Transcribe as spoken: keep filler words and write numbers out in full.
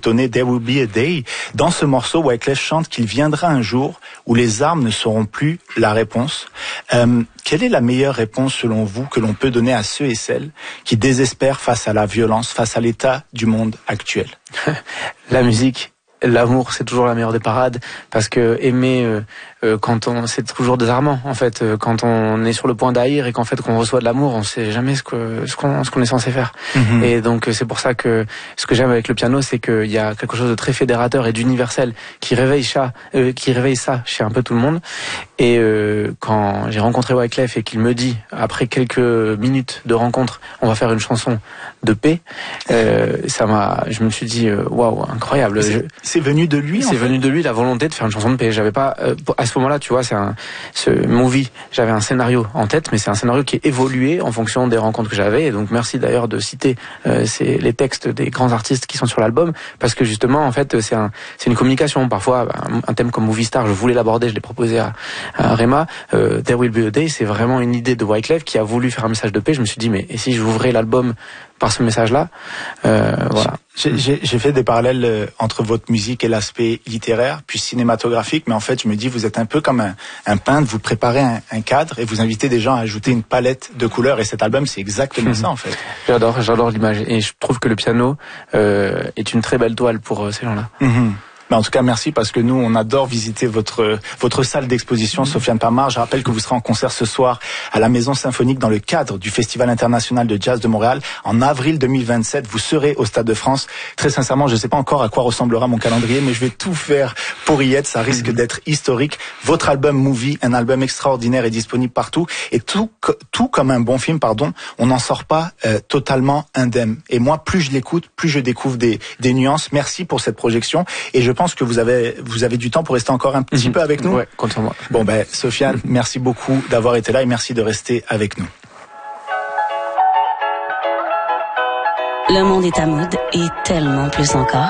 intonée There Will Be a Day. Dans ce morceau, Wyclef chante qu'il viendra un jour où les armes ne seront plus la réponse. Euh, quelle est la meilleure réponse selon vous que l'on peut donner à ceux et celles qui désespèrent face à la violence, face à l'état du monde actuel? La musique. L'amour, c'est toujours la meilleure des parades, parce que aimer euh, euh, quand on, c'est toujours désarmant en fait. Euh, quand on est sur le point d'haïr et qu'en fait qu'on reçoit de l'amour, on sait jamais ce que ce qu'on ce qu'on est censé faire. Mm-hmm. Et donc c'est pour ça que ce que j'aime avec le piano, c'est qu'il y a quelque chose de très fédérateur et d'universel qui réveille ça, euh, qui réveille ça chez un peu tout le monde. Et euh, quand j'ai rencontré Wyclef et qu'il me dit après quelques minutes de rencontre, on va faire une chanson de paix, euh, ça m'a, je me suis dit waouh, wow, incroyable. C'est, je, c'est venu de lui. C'est venu de lui la volonté de faire une chanson de paix. J'avais pas euh, à ce moment-là, tu vois, c'est un ce movie. J'avais un scénario en tête, mais c'est un scénario qui est évolué en fonction des rencontres que j'avais. Et donc merci d'ailleurs de citer euh, c'est les textes des grands artistes qui sont sur l'album, parce que justement en fait c'est un c'est une communication. Parfois un, un thème comme Movie Star, je voulais l'aborder, je l'ai proposé à, à Rema. Euh, There Will Be a Day, c'est vraiment une idée de Wyclef qui a voulu faire un message de paix. Je me suis dit mais et si j'ouvrais l'album par ce message-là, euh, voilà. J'ai, j'ai, j'ai fait des parallèles entre votre musique et l'aspect littéraire, puis cinématographique, mais en fait, je me dis, vous êtes un peu comme un, un peintre, vous préparez un, un cadre et vous invitez des gens à ajouter une palette de couleurs, et cet album, c'est exactement mmh. ça, en fait. J'adore, j'adore l'image, et je trouve que le piano euh, est une très belle toile pour euh, ces gens-là. Mmh. Mais en tout cas, merci, parce que nous, on adore visiter votre votre salle d'exposition, mmh. Sofiane Pamar. Je rappelle que vous serez en concert ce soir à la Maison Symphonique dans le cadre du Festival international de jazz de Montréal. En avril deux mille vingt-sept, vous serez au Stade de France. Très sincèrement, je ne sais pas encore à quoi ressemblera mon calendrier, mais je vais tout faire pour y être. Ça risque mmh. d'être historique. Votre album Movie, un album extraordinaire, est disponible partout. Et tout, tout comme un bon film, pardon, on n'en sort pas euh, totalement indemne. Et moi, plus je l'écoute, plus je découvre des, des nuances. Merci pour cette projection. Et je Je pense que vous avez vous avez du temps pour rester encore un petit mmh. peu avec nous. Ouais, compte sur moi. Bon ben, Sofiane, mmh. merci beaucoup d'avoir été là et merci de rester avec nous. Le monde est à mode et tellement plus encore.